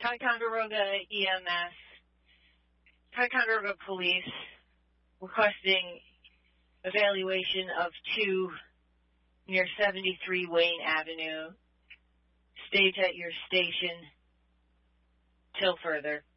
Ticonderoga EMS, Ticonderoga Police requesting evaluation of 2 near 73 Wayne Avenue. State at your station till further.